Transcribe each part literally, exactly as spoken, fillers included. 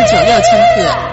九六千赫。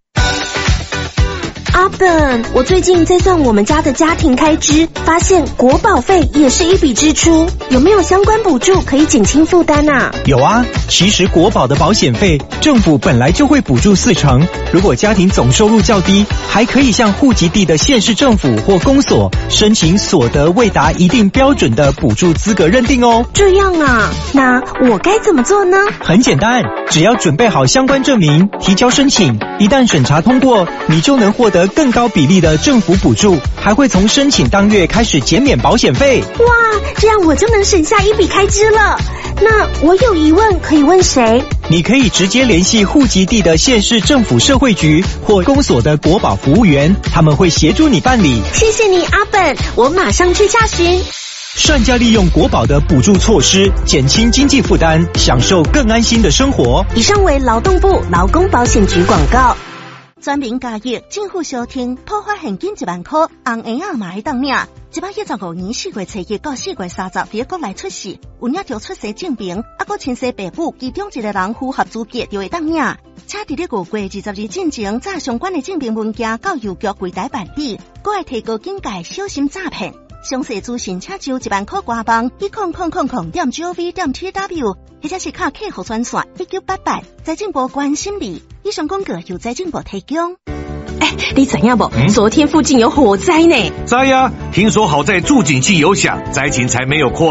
阿本，我最近在算我们家的家庭开支，发现国保费也是一笔支出，有没有相关补助可以减轻负担啊？ 有啊，其实国保的保险费，政府本来就会补助四成，如果家庭总收入较低，还可以向户籍地的县市政府或公所申请所得未达一定标准的补助资格认定哦。 这样啊，那我该怎么做呢？ 很简单，只要准备好相关证明，提交申请，一旦审查通过，你就能获得更高比例的政府补助，还会从申请当月开始减免保险费。 哇，这样我就能省下一笔开支了。那我有疑问可以问谁？ 你可以直接联系户籍地的县市政府社会局或公所的国保服务员，他们会协助你办理。 谢谢你，阿本，我马上去查询。 善加利用国保的补助措施，减轻经济负担，享受更安心的生活。 以上为劳动部劳工保险局广告。 全民加入政府小厅，普发现金一万块，红婴仔嘛会当领。一百一十五年四月初一到四月三十，伫国内出世，有领着出生证明，啊，搁亲生爸母其中一个人符合资格就会当领。请伫咧五月二十日进前，载相关的证明文件到邮局柜台办理，搁爱提高警戒，小心诈骗。详细资讯请就一万块官网一空空空空点 gov 点 tw， 或者是卡客服专线一九八八，财政部关心你。以上广告由财政部提供。 哎，你知影不？嗯、昨天附近有火灾呢。 知呀，听说好在住景器有响，灾情才没有扩